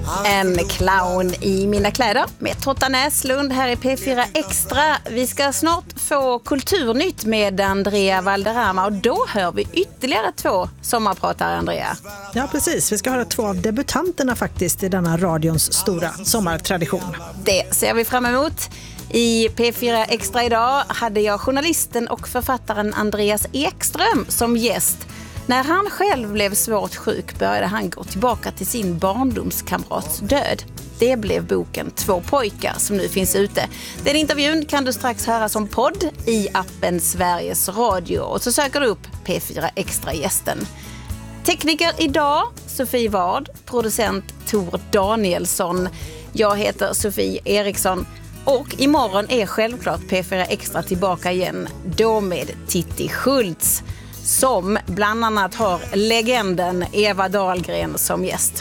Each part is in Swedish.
En clown i mina kläder med Totta Näslund här i P4 Extra. Vi ska snart få kulturnytt med Andrea Valderrama och då hör vi ytterligare 2 sommarpratare, Andrea. Ja, precis. Vi ska höra 2 av debutanterna faktiskt i denna radions stora sommartradition. Det ser vi fram emot. I P4 Extra idag hade jag journalisten och författaren Andreas Ekström som gäst. När han själv blev svårt sjuk började han gå tillbaka till sin barndomskamrats död. Det blev boken 2 pojkar som nu finns ute. Den intervjun kan du strax höra som podd i appen Sveriges Radio. Och så söker du upp P4 Extra-gästen. Tekniker idag, Sofie Ward. Producent Tor Danielsson. Jag heter Sofie Eriksson. Och imorgon är självklart P4 Extra tillbaka igen. Då med Titti Schultz. Som bland annat har legenden Eva Dahlgren som gäst.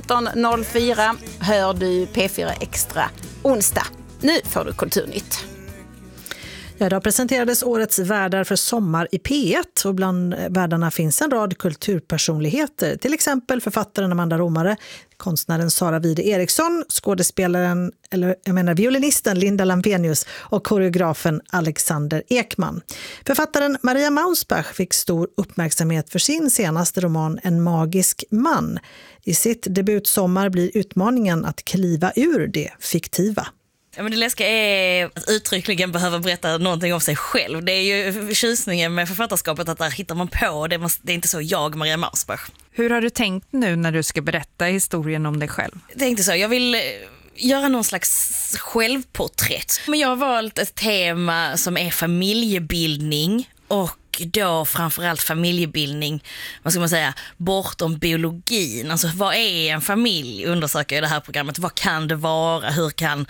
15.04 hör du P4 Extra onsdag. Nu får du kulturnytt. Ja, idag presenterades årets värdar för sommar i P1 och bland värdarna finns en rad kulturpersonligheter. Till exempel författaren Amanda Romare, konstnären Sara Wide Eriksson, skådespelaren, violinisten Linda Lampenius och koreografen Alexander Ekman. Författaren Maria Mausbach fick stor uppmärksamhet för sin senaste roman En magisk man. I sitt debutsommar blir utmaningen att kliva ur det fiktiva. Ja, men det läskiga är att uttryckligen behöva berätta någonting om sig själv. Det är ju tjusningen med författarskapet att där hittar man på. Det är inte så jag, Maria Mausbach. Hur har du tänkt nu när du ska berätta historien om dig själv? Jag tänkte så, jag vill göra någon slags självporträtt. Men jag har valt ett tema som är familjebildning och då framförallt familjebildning, vad ska man säga, bortom biologin. Alltså vad är en familj, undersöker jag i det här programmet. Vad kan det vara? Hur kan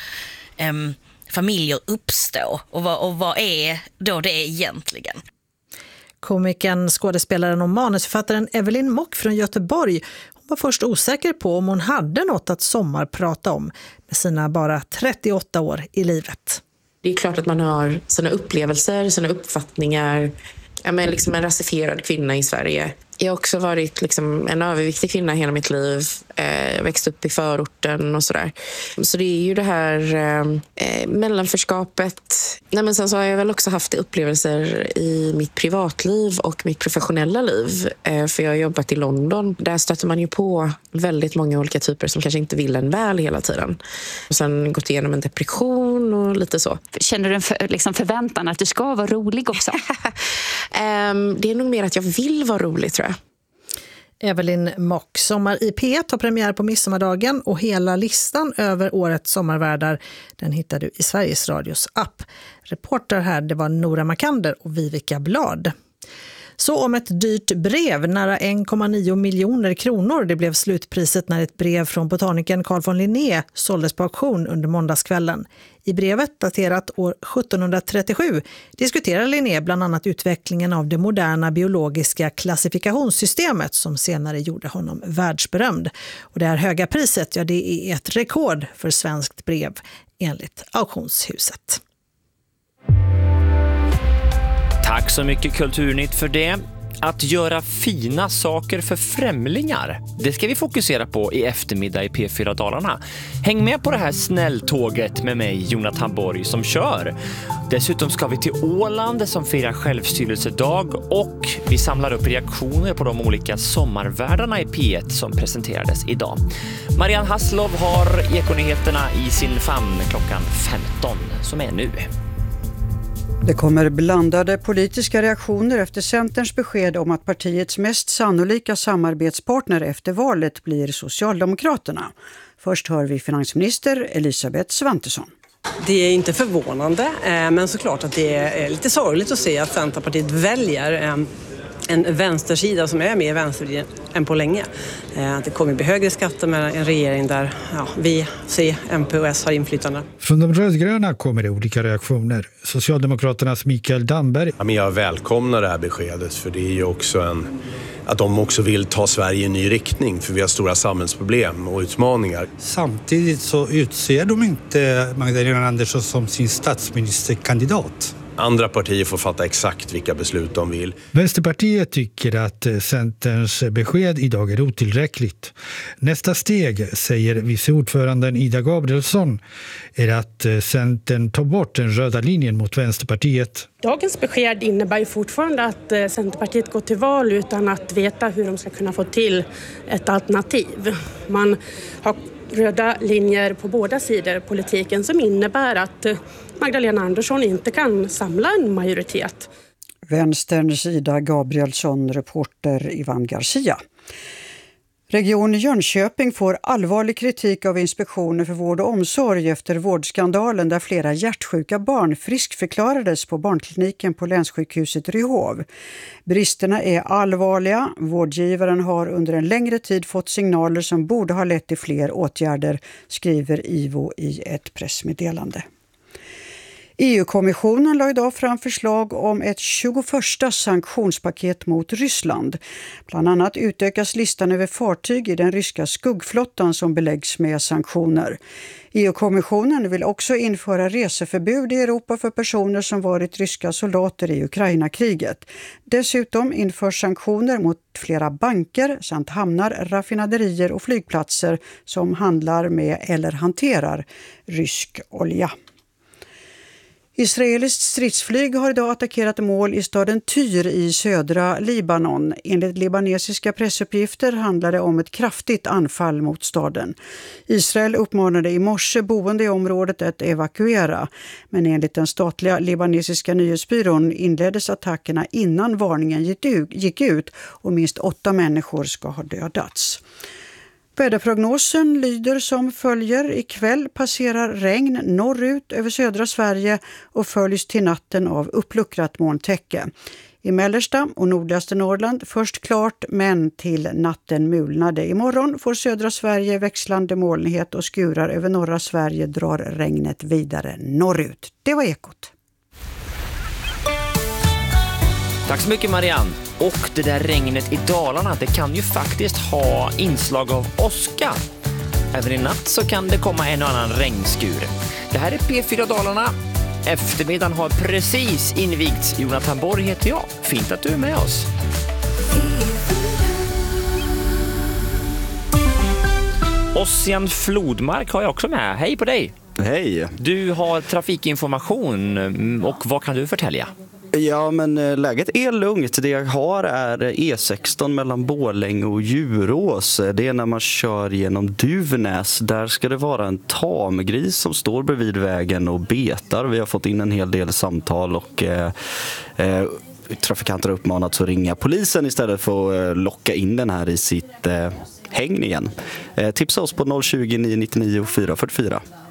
familjer uppstå? Och vad är då det egentligen? Komikern, skådespelaren och manusförfattaren Evelyn Mock från Göteborg. Hon var först osäker på om hon hade något att sommarprata om med sina bara 38 år i livet. Det är klart att man har sina upplevelser, sina uppfattningar. Liksom en rasifierad kvinna i Sverige. Jag har också varit en överviktig kvinna hela mitt liv. Växt upp i förorten och sådär. Så det är ju det här mellanförskapet. Men sen så har jag väl också haft upplevelser i mitt privatliv och mitt professionella liv. För jag har jobbat i London. Där stöter man ju på väldigt många olika typer som kanske inte vill en väl hela tiden. Och sen gått igenom en depression och lite så. Känner du en förväntan att du ska vara rolig också? Det är nog mer att jag vill vara rolig, tror jag. Evelyn Mock. Sommar i P1 har premiär på midsommardagen och hela listan över årets sommarvärdar den hittar du i Sveriges Radios app. Reporter här, det var Nora Makander och Vivica Blad. Så om ett dyrt brev, nära 1,9 miljoner kronor. Det blev slutpriset när ett brev från botanikern Carl von Linné såldes på auktion under måndagskvällen. I brevet, daterat år 1737, diskuterar Linné bland annat utvecklingen av det moderna biologiska klassifikationssystemet som senare gjorde honom världsberömd. Och det här höga priset, det är ett rekord för svenskt brev enligt auktionshuset. Tack så mycket Kulturnytt för det. Att göra fina saker för främlingar, det ska vi fokusera på i eftermiddag i P4 Dalarna. Häng med på det här snälltåget med mig, Jonathan Borg, som kör. Dessutom ska vi till Åland som firar självstyrelsedag och vi samlar upp reaktioner på de olika sommarvärdarna i P1 som presenterades idag. Marianne Hasslov har Ekonyheterna i sin famn klockan 15 som är nu. Det kommer blandade politiska reaktioner efter Centerns besked om att partiets mest sannolika samarbetspartner efter valet blir Socialdemokraterna. Först hör vi finansminister Elisabeth Svantesson. Det är inte förvånande, men såklart att det är lite sorgligt att se att Centerpartiet väljer en vänstersida som är mer vänster än på länge. Att det kommer bli högre skatter med en regering där vi, C, MP och S har inflytande. Från de rödgröna kommer det olika reaktioner. Socialdemokraternas Mikael Damberg. Jag välkomnar det här beskedet för det är ju också att de också vill ta Sverige i en ny riktning för vi har stora samhällsproblem och utmaningar. Samtidigt så utser de inte Magdalena Andersson som sin statsministerkandidat. Andra partier får fatta exakt vilka beslut de vill. Vänsterpartiet tycker att Centerns besked idag är otillräckligt. Nästa steg, säger vice ordföranden Ida Gabrielsson, är att Centern tar bort den röda linjen mot Vänsterpartiet. Dagens besked innebär ju fortfarande att Centerpartiet går till val utan att veta hur de ska kunna få till ett alternativ. Man har röda linjer på båda sidor politiken som innebär att Magdalena Andersson inte kan samla en majoritet. Vänsterns Ida Gabrielsson, reporter Ivan Garcia. Region Jönköping får allvarlig kritik av Inspektionen för vård och omsorg efter vårdskandalen där flera hjärtsjuka barn friskförklarades på barnkliniken på länssjukhuset Ryhov. Bristerna är allvarliga. Vårdgivaren har under en längre tid fått signaler som borde ha lett till fler åtgärder, skriver IVO i ett pressmeddelande. EU-kommissionen la idag fram förslag om ett 21:a sanktionspaket mot Ryssland. Bland annat utökas listan över fartyg i den ryska skuggflottan som beläggs med sanktioner. EU-kommissionen vill också införa reseförbud i Europa för personer som varit ryska soldater i Ukraina-kriget. Dessutom införs sanktioner mot flera banker samt hamnar, raffinaderier och flygplatser som handlar med eller hanterar rysk olja. Israeliskt stridsflyg har idag attackerat mål i staden Tyr i södra Libanon. Enligt libanesiska pressuppgifter handlar det om ett kraftigt anfall mot staden. Israel uppmanade i morse boende i området att evakuera. Men enligt den statliga libanesiska nyhetsbyrån inleddes attackerna innan varningen gick ut och minst 8 människor ska ha dödats. Väderprognosen lyder som följer. Ikväll passerar regn norrut över södra Sverige och följs till natten av uppluckrat molntäcke. I mellersta och nordligaste Norrland först klart men till natten mulnade. Imorgon får södra Sverige växlande molnighet och skurar över norra Sverige drar regnet vidare norrut. Det var Ekot. Tack så mycket Marianne. Och det där regnet i Dalarna, det kan ju faktiskt ha inslag av åska. Även i natt så kan det komma en och annan regnskur. Det här är P4 Dalarna. Eftermiddagen har precis invigts. Jonathan Borg heter jag. Fint att du är med oss. Ossian Flodmark har jag också med. Hej på dig. Hej. Du har trafikinformation och vad kan du förtälja? Ja, men läget är lugnt. Det jag har är E16 mellan Borlänge och Djurås. Det är när man kör genom Duvnäs. Där ska det vara en tamgris som står bredvid vägen och betar. Vi har fått in en hel del samtal och trafikanter har uppmanats att ringa polisen istället för att locka in den här i sitt hägn igen. Tipsa oss på 020 999 444.